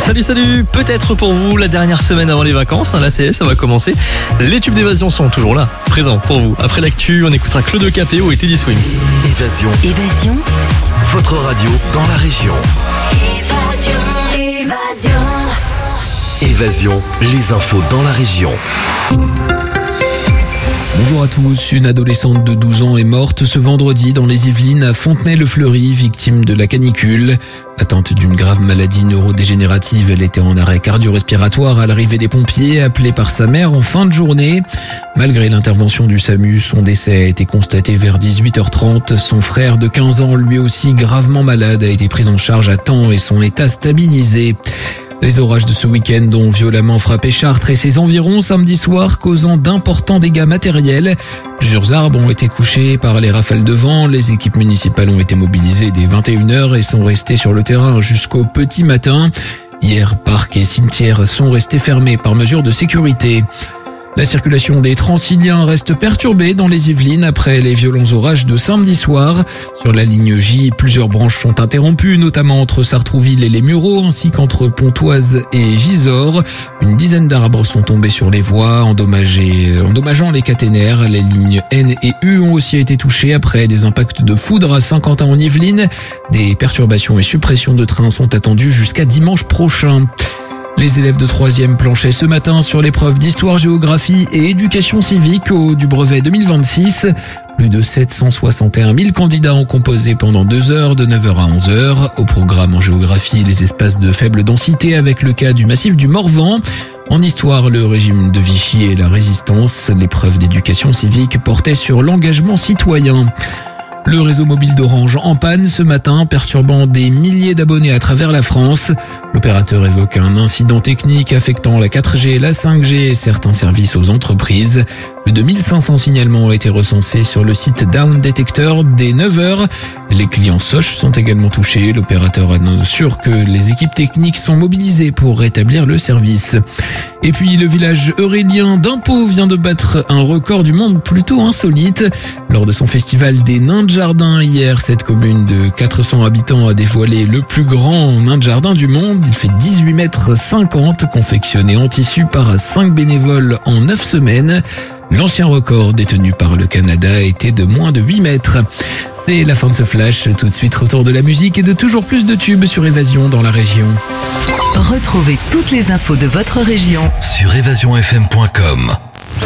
Salut, peut-être pour vous la dernière semaine avant les vacances, la CS, ça va commencer. Les tubes d'évasion sont toujours là, présents pour vous. Après l'actu, on écoutera Claude Capéo et Teddy Swims. Évasion. Votre radio dans la région. Évasion, les infos dans la région. Bonjour à tous, une adolescente de 12 ans est morte ce vendredi dans les Yvelines à Fontenay-le-Fleury, victime de la canicule. Atteinte d'une grave maladie neurodégénérative, elle était en arrêt cardio-respiratoire à l'arrivée des pompiers, appelée par sa mère en fin de journée. Malgré l'intervention du SAMU, son décès a été constaté vers 18h30. Son frère de 15 ans, lui aussi gravement malade, a été pris en charge à temps et son état stabilisé. Les orages de ce week-end ont violemment frappé Chartres et ses environs samedi soir, causant d'importants dégâts matériels. Plusieurs arbres ont été couchés par les rafales de vent. Les équipes municipales ont été mobilisées dès 21h et sont restées sur le terrain jusqu'au petit matin. Hier, parcs et cimetières sont restés fermés par mesure de sécurité. La circulation des Transiliens reste perturbée dans les Yvelines après les violents orages de samedi soir. Sur la ligne J, plusieurs branches sont interrompues, notamment entre Sartrouville et les Mureaux, ainsi qu'entre Pontoise et Gisors. Une dizaine d'arbres sont tombés sur les voies, endommageant les caténaires. Les lignes N et U ont aussi été touchées après des impacts de foudre à Saint-Quentin en Yvelines. Des perturbations et suppressions de trains sont attendues jusqu'à dimanche prochain. Les élèves de 3e planchaient ce matin sur l'épreuve d'histoire, géographie et éducation civique du brevet 2026. Plus de 761 000 candidats ont composé pendant 2 heures, de 9h à 11h. Au programme en géographie, les espaces de faible densité avec le cas du massif du Morvan. En histoire, le régime de Vichy et la résistance. L'épreuve d'éducation civique portait sur l'engagement citoyen. Le réseau mobile d'Orange en panne ce matin, perturbant des milliers d'abonnés à travers la France. L'opérateur évoque un incident technique affectant la 4G, la 5G et certains services aux entreprises. Plus de 1500 signalements ont été recensés sur le site Down Detector dès 9h. Les clients Soch sont également touchés. L'opérateur assure que les équipes techniques sont mobilisées pour rétablir le service. Et puis le village eurélien d'Impau vient de battre un record du monde plutôt insolite. Lors de son festival des nains de jardin hier, cette commune de 400 habitants a dévoilé le plus grand nain de jardin du monde. Il fait 18,50 mètres, confectionné en tissu par 5 bénévoles en 9 semaines. L'ancien record détenu par le Canada était de moins de 8 mètres. C'est la fin de ce flash. Tout de suite, retour de la musique et de toujours plus de tubes sur Évasion dans la région. Retrouvez toutes les infos de votre région sur évasionfm.com.